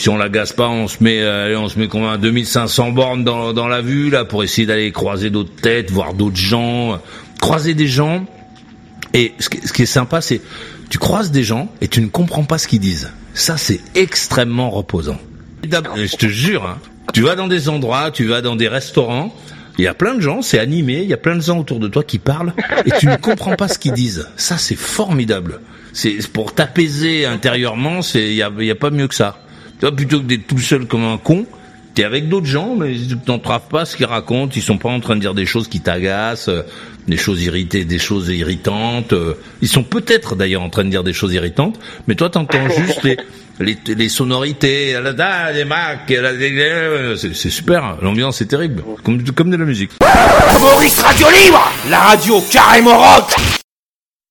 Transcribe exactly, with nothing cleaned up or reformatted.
si on la gaze pas, on se met, euh, on se met combien, deux mille cinq cents bornes dans, dans la vue, là, pour essayer d'aller croiser d'autres têtes, voir d'autres gens, euh, croiser des gens. Et ce qui, ce qui est sympa, c'est, tu croises des gens et tu ne comprends pas ce qu'ils disent. Ça, c'est extrêmement reposant. Je te jure, hein, tu vas dans des endroits, tu vas dans des restaurants, il y a plein de gens, c'est animé, il y a plein de gens autour de toi qui parlent et tu ne comprends pas ce qu'ils disent. Ça, c'est formidable. C'est pour t'apaiser intérieurement, c'est il y a, y a pas mieux que ça. Tu vois, plutôt que d'être tout seul comme un con, t'es avec d'autres gens, mais tu n'entraves pas ce qu'ils racontent. Ils sont pas en train de dire des choses qui t'agacent, euh, des choses irritées, des choses irritantes. Euh, ils sont peut-être d'ailleurs en train de dire des choses irritantes, mais toi t'entends juste les les, les sonorités, les marques, c'est, c'est super. L'ambiance est terrible, comme comme de la musique. Maurice Radio Libre, la radio carrément rock.